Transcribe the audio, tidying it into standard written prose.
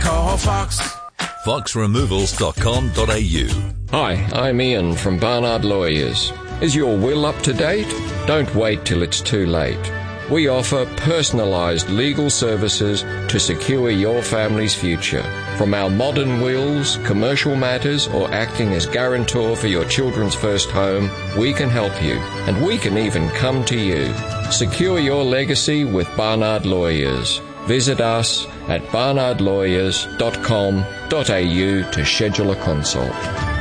call Fox. foxremovals.com.au. Hi, I'm Ian from Barnard Lawyers. Is your will up to date? Don't wait till it's too late. We offer personalised legal services to secure your family's future. From our modern wills, commercial matters, or acting as guarantor for your children's first home, we can help you, and we can even come to you. Secure your legacy with Barnard Lawyers. Visit us at barnardlawyers.com.au to schedule a consult.